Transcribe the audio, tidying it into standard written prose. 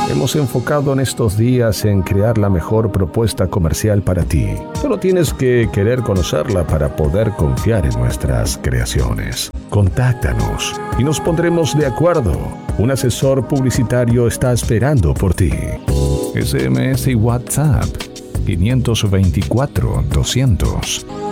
Hemos enfocado en estos días en crear la mejor propuesta comercial para ti. Solo tienes que querer conocerla para poder confiar en nuestras creaciones. Contáctanos y nos pondremos de acuerdo. Un asesor publicitario está esperando por ti. SMS y WhatsApp 524 200